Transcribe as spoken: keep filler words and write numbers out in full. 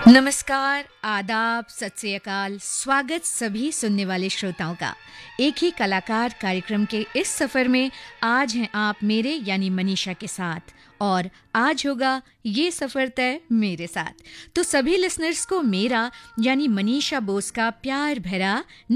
नमस्कार, आदाब, सत श्री अकाल, स्वागत सभी सुनने वाले श्रोताओं का एक ही कलाकार कार्यक्रम के इस सफर में। आज हैं आप मेरे यानी मनीषा के साथ और आज होगा ये सफर तय मेरे साथ। तो सभी लिसनर्स को मेरा यानी मनीषा बोस का प्यार भरा